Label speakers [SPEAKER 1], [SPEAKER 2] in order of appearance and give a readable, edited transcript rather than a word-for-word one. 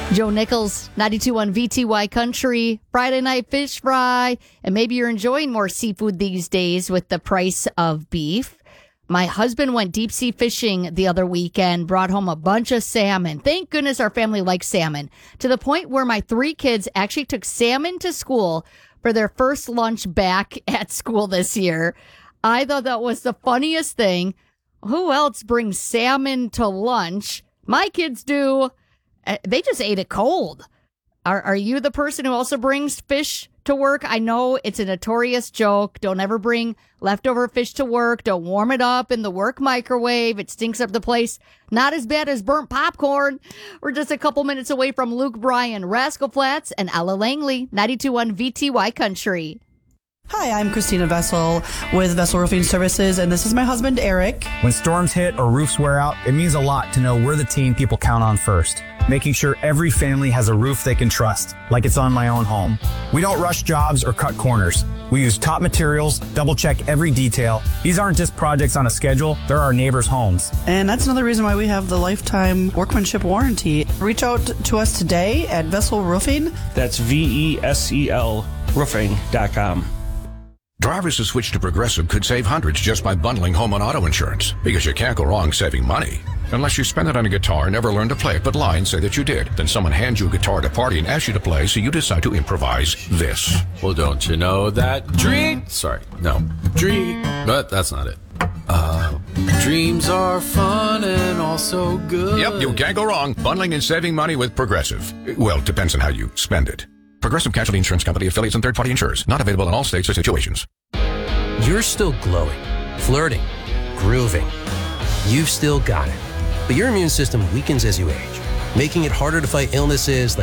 [SPEAKER 1] Joe Nichols, 92.1 VTY Country, Friday Night Fish Fry. And maybe you're enjoying more seafood these days with the price of beef. My husband went deep sea fishing the other weekend, brought home a bunch of salmon. Thank goodness our family likes salmon, to the point where my 3 kids actually took salmon to school for their first lunch back at school this year. I thought that was the funniest thing. Who else brings salmon to lunch? My kids do. They just ate it cold. Are you the person who also brings fish to work? I know it's a notorious joke. Don't ever bring leftover fish to work. Don't warm it up in the work microwave. It stinks up the place. Not as bad as burnt popcorn. We're just a couple minutes away from Luke Bryan, Rascal Flatts, and Ella Langley, 92.1 VTY Country.
[SPEAKER 2] Hi, I'm Christina Vessel with Vessel Roofing Services, and this is my husband, Eric.
[SPEAKER 3] When storms hit or roofs wear out, it means a lot to know we're the team people count on first, making sure every family has a roof they can trust, like it's on my own home. We don't rush jobs or cut corners. We use top materials, double-check every detail. These aren't just projects on a schedule, they're our neighbors' homes.
[SPEAKER 2] And that's another reason why we have the lifetime workmanship warranty. Reach out to us today at Vessel Roofing.
[SPEAKER 4] That's VESEL roofing.com.
[SPEAKER 5] Drivers who switch to Progressive could save hundreds just by bundling home and auto insurance, because you can't go wrong saving money. Unless you spend it on a guitar and never learn to play it, but lie and say that you did. Then someone hands you a guitar at a party and asks you to play, so you decide to improvise this.
[SPEAKER 6] Well, don't you know that but that's not it. Dreams are fun and also good.
[SPEAKER 5] Yep, you can't go wrong bundling and saving money with Progressive. Well, it depends on how you spend it. Progressive Casualty Insurance Company, affiliates, and third-party insurers. Not available in all states or situations.
[SPEAKER 7] You're still glowing, flirting, grooving. You've still got it. But your immune system weakens as you age, making it harder to fight illnesses like